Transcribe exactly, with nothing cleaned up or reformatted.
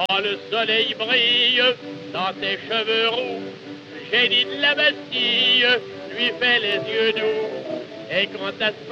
Quand le soleil brille dans tes cheveux roux, le génie de la Bastille lui fait les yeux doux. Et quand ta